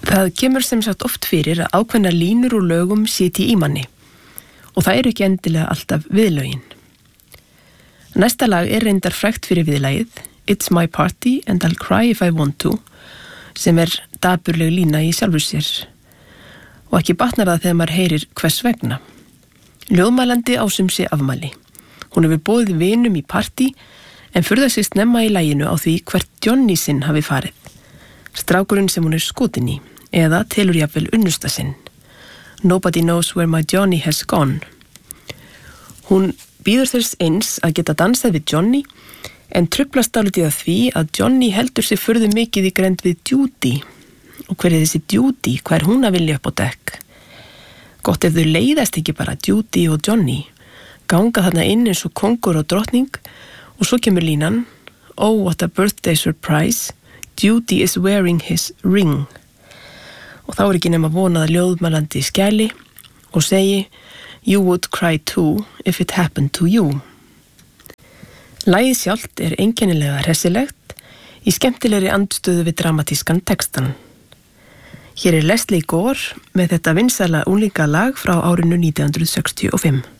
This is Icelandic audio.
Það kemur sem sagt oft fyrir að ákveðnar línur og lögum sitji í manni og það ekki endilega alltaf viðlögin. Næsta lag reyndar frægt fyrir viðlagið It's my party and I'll cry if I want to sem dapurleg lína í sjálfur sér og ekki batnar það þegar maður heyrir hvers vegna. Ljóðmælandi ásum sig afmæli. Hún hefur boðið vinum í partí en furðar sig snemma í laginu á því hvert Johnny sinn hafi farið. Strákurinn sem hún skotin í eða telur jafnvel unnusta sinn. Nobody knows where my Johnny has gone. Hún býður þess eins að geta dansað við Johnny en trublast dálítið að því að Johnny heldur sig furðu mikið í grennd við Judy. Og hver þessi Judy? Hvað hún að vilja upp á dekk? Gott ef þau leiðast ekki bara Judy og Johnny. Ganga þarna inn eins og kongur og drottning og svo kemur línan Oh, what a birthday surprise. Judy is wearing his ring. Og þá ekki nema vonað ljóðmælandi skæli og segi You would cry too if it happened to you. Lagið sjálft einkennilega hressilegt í skemmtilegri andstöðu við dramatískan textan. Hér Leslie Gore með þetta vinsæla unglingalag frá árinu 1965.